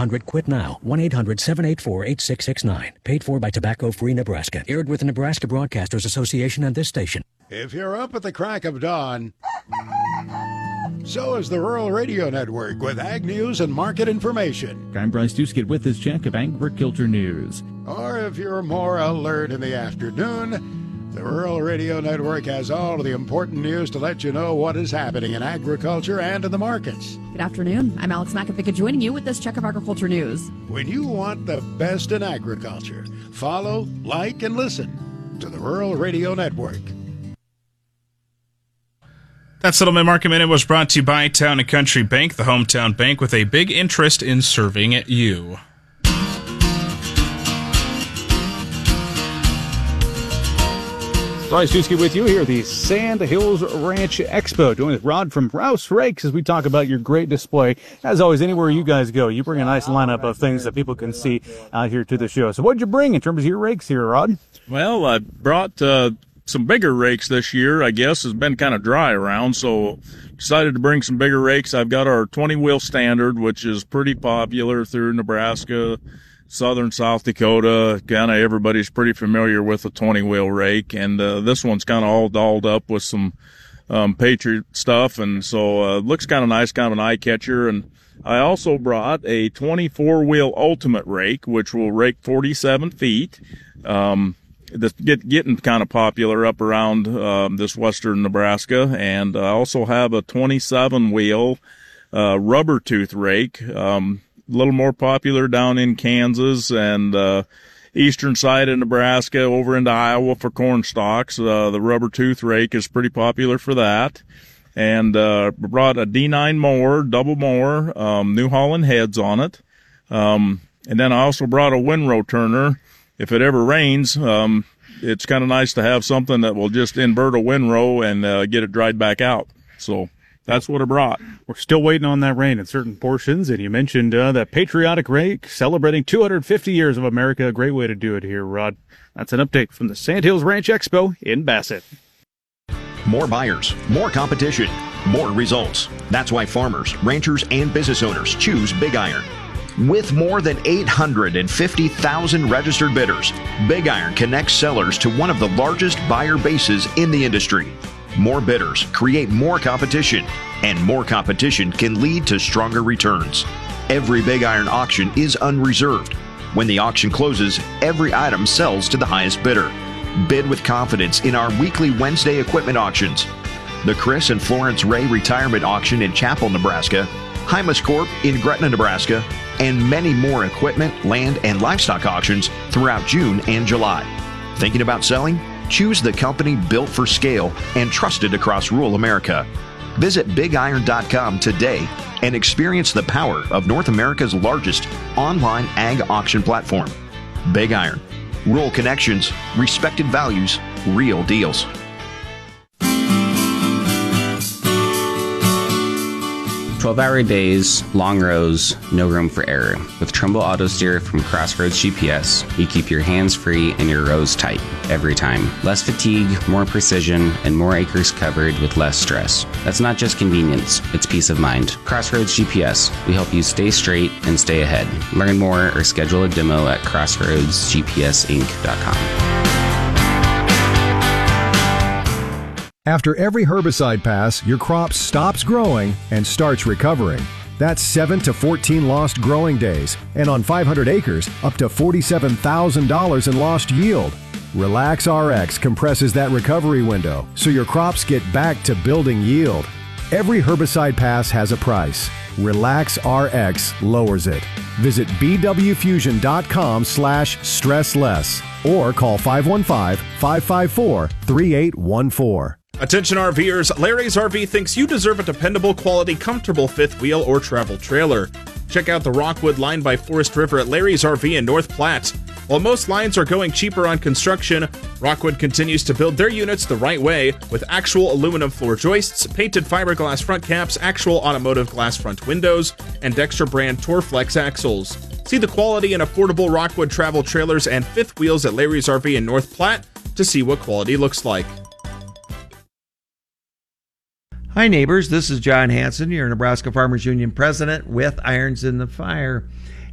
1-800-QUIT-NOW. 1-800-784-8669. Paid for by Tobacco Free Nebraska. Aired with the Nebraska Broadcasters Association and this station. If you're up at the crack of dawn, so is the Rural Radio Network with ag news and market information. I'm Bryce Duskett with this check of agriculture news. Or if you're more alert in the afternoon, the Rural Radio Network has all of the important news to let you know what is happening in agriculture and in the markets. Good afternoon. I'm Alex Makovica joining you with this check of agriculture news. When you want the best in agriculture, follow, like, and listen to the Rural Radio Network. That Settlement Market Minute was brought to you by Town & Country Bank, the hometown bank with a big interest in serving you. Bryce Duskett with you here at the Sand Hills Ranch Expo. Join with Rod from Rouse Rakes as we talk about your great display. As always, anywhere you guys go, you bring a nice lineup of things that people can see out here to the show. So what'd you bring in terms of your rakes here, Rod? Well, I brought some bigger rakes this year. I guess it's been kind of dry around, so decided to bring some bigger rakes. I've got our 20-wheel standard, which is pretty popular through Nebraska, southern South Dakota. Kind of everybody's pretty familiar with a 20-wheel rake, and this one's kind of all dolled up with some Patriot stuff, and so looks kind of nice, kind of an eye catcher. And I also brought a 24-wheel ultimate rake, which will rake 47 feet. That's getting kind of popular up around this western Nebraska. And I also have a 27-wheel rubber tooth rake, a little more popular down in Kansas and eastern side of Nebraska over into Iowa for corn stalks. The rubber tooth rake is pretty popular for that. And brought a D9 mower, double mower, New Holland heads on it. And then I also brought a windrow turner. If it ever rains, it's kind of nice to have something that will just invert a windrow and get it dried back out. So that's what I brought. We're still waiting on that rain in certain portions, and you mentioned that patriotic rake celebrating 250 years of America. A great way to do it here, Rod. That's an update from the Sand Hills Ranch Expo in Bassett. More buyers, more competition, more results. That's why farmers, ranchers, and business owners choose Big Iron. With more than 850,000 registered bidders, Big Iron connects sellers to one of the largest buyer bases in the industry. More bidders create more competition, and more competition can lead to stronger returns. Every Big Iron auction is unreserved. When the auction closes, every item sells to the highest bidder. Bid with confidence in our weekly Wednesday equipment auctions. The Chris and Florence Ray Retirement Auction in Chapel, Nebraska, Hymus Corp in Gretna, Nebraska, and many more equipment, land, and livestock auctions throughout June and July. Thinking about selling? Choose the company built for scale and trusted across rural America. Visit BigIron.com today and experience the power of North America's largest online ag auction platform. Big Iron. Rural connections, respected values, real deals. 12-hour days, long rows, no room for error. With Trumbull Auto Steer from Crossroads GPS, you keep your hands free and your rows tight every time. Less fatigue, more precision, and more acres covered with less stress. That's not just convenience, it's peace of mind. Crossroads GPS, we help you stay straight and stay ahead. Learn more or schedule a demo at crossroadsgpsinc.com. After every herbicide pass, your crop stops growing and starts recovering. That's 7 to 14 lost growing days, and on 500 acres, up to $47,000 in lost yield. Relax RX compresses that recovery window so your crops get back to building yield. Every herbicide pass has a price. Relax RX lowers it. Visit bwfusion.com/stressless or call 515-554-3814. Attention RVers, Larry's RV thinks you deserve a dependable, quality, comfortable fifth wheel or travel trailer. Check out the Rockwood line by Forest River at Larry's RV in North Platte. While most lines are going cheaper on construction, Rockwood continues to build their units the right way with actual aluminum floor joists, painted fiberglass front caps, actual automotive glass front windows, and Dexter brand Torflex axles. See the quality and affordable Rockwood travel trailers and fifth wheels at Larry's RV in North Platte to see what quality looks like. Hi neighbors, this is John Hanson, your Nebraska Farmers Union president with Irons in the Fire.